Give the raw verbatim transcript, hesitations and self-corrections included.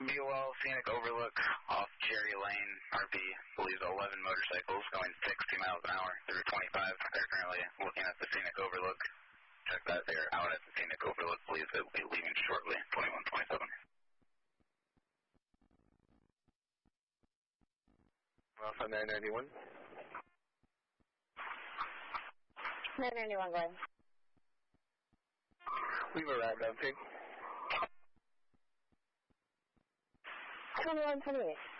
Bewell, Scenic Overlook, off Cherry Lane, R P, believes eleven motorcycles going sixty miles an hour through twenty-five. They're currently looking at the Scenic Overlook. Check that, they're out at the Scenic Overlook, believes they'll be leaving shortly, twenty-one twenty-seven. Alpha nine ninety-one. nine ninety-one, go ahead. We've arrived on scene. twenty-one twenty-eight.